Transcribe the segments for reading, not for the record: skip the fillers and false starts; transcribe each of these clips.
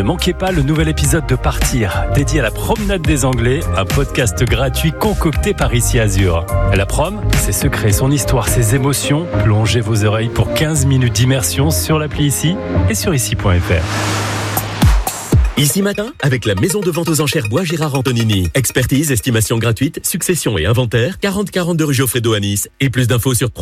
Ne manquez pas le nouvel épisode de Partir, dédié à la promenade des Anglais, un podcast gratuit concocté par Ici Azur. La prom, ses secrets, son histoire, ses émotions. Plongez vos oreilles pour 15 minutes d'immersion sur l'appli Ici et sur ici.fr. Ici Matin, avec la maison de vente aux enchères Bois Gérard Antonini. Expertise, estimation gratuite, succession et inventaire, 4042 rue Geoffredo à Nice. Et plus d'infos sur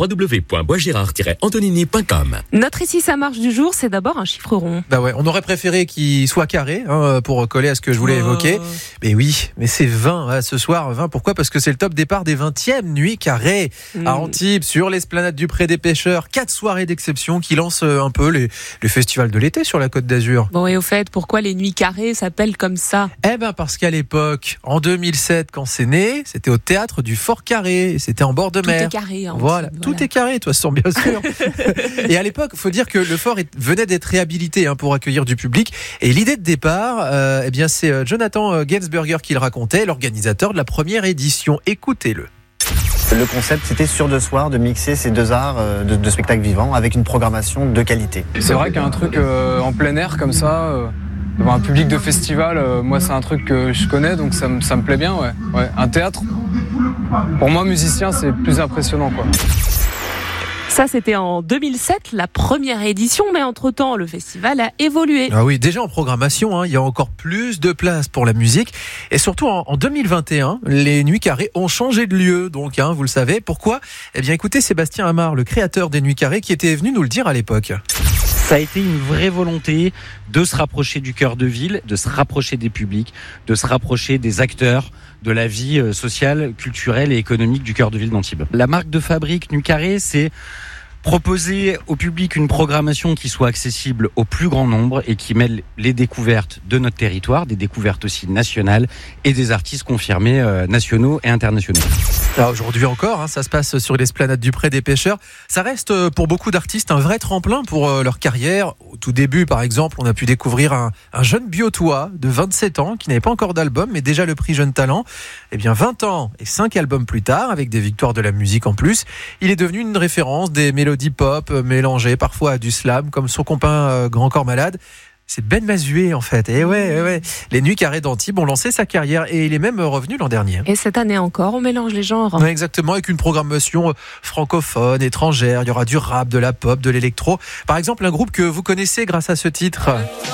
www.boisgérard-antonini.com. Notre Ici ça marche du jour, c'est d'abord un chiffre rond. Bah ouais, on aurait préféré qu'il soit carré pour coller à ce que je voulais évoquer. Mais oui, mais c'est 20 ce soir. 20, pourquoi ? Parce que c'est le top départ des 20e nuits carrées à Antibes, sur l'esplanade du Pré des Pêcheurs. 4 soirées d'exception qui lancent un peu les festivals de l'été sur la Côte d'Azur. Bon, et au fait, pourquoi les nuits carrées s'appellent comme ça ? Eh ben parce qu'à l'époque, en 2007, quand c'est né, c'était au théâtre du Fort Carré. C'était en bord de mer. Tout est carré. Voilà, tout est carré, de toute façon, bien sûr. Et à l'époque, il faut dire que le fort venait d'être réhabilité pour accueillir du public. Et l'idée de départ, eh bien, c'est Jonathan Gainsberger qui le racontait, l'organisateur de la première édition. Écoutez-le. Le concept, c'était sur 2 soirs de mixer ces 2 arts de spectacle vivant avec une programmation de qualité. C'est vrai qu'un truc en plein air comme ça, devant un public de festival, moi c'est un truc que je connais, donc ça me plaît bien. Ouais. Un théâtre, pour moi musicien, c'est plus impressionnant, quoi. Ça, c'était en 2007, la première édition, mais entre-temps, le festival a évolué. Ah oui, déjà en programmation, il y a encore plus de place pour la musique. Et surtout, en 2021, les Nuits Carrées ont changé de lieu. Donc, vous le savez. Pourquoi ? Eh bien, écoutez Sébastien Amar, le créateur des Nuits Carrées, qui était venu nous le dire à l'époque. Ça a été une vraie volonté de se rapprocher du cœur de ville, de se rapprocher des publics, de se rapprocher des acteurs de la vie sociale, culturelle et économique du cœur de ville d'Antibes. La marque de fabrique Nuits Carrées, c'est proposer au public une programmation qui soit accessible au plus grand nombre et qui mêle les découvertes de notre territoire, des découvertes aussi nationales et des artistes confirmés nationaux et internationaux. Alors aujourd'hui encore, ça se passe sur l'esplanade du Pré des Pêcheurs. Ça reste pour beaucoup d'artistes un vrai tremplin pour leur carrière. Au tout début, par exemple, on a pu découvrir un jeune Biotois de 27 ans qui n'avait pas encore d'album, mais déjà le prix Jeune Talent. Eh bien, 20 ans et 5 albums plus tard, avec des victoires de la musique en plus, il est devenu une référence des mélodies pop mélangées parfois à du slam, comme son copain Grand Corps Malade. C'est Ben Mazué en fait. Et ouais. Les Nuits Carrées d'Antibes ont lancé sa carrière et il est même revenu l'an dernier. Et cette année encore, on mélange les genres. Ouais, exactement, avec une programmation francophone, étrangère. Il y aura du rap, de la pop, de l'électro. Par exemple, un groupe que vous connaissez grâce à ce titre.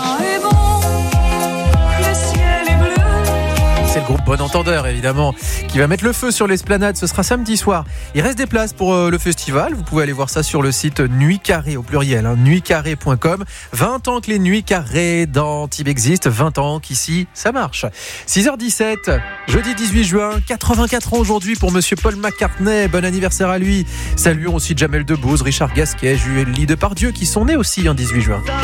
C'est le groupe Bon Entendeur, évidemment, qui va mettre le feu sur l'esplanade. Ce sera samedi soir. Il reste des places pour le festival. Vous pouvez aller voir ça sur le site Nuits Carrées, au pluriel, nuitscarrées.com. 20 ans que les Nuits Carrées d'Antibes existent. 20 ans qu'ici, ça marche. 6h17, jeudi 18 juin, 84 ans aujourd'hui pour monsieur Paul McCartney. Bon anniversaire à lui. Saluons aussi Jamel Debbouze, Richard Gasquet, Julie Depardieu, qui sont nés aussi en 18 juin.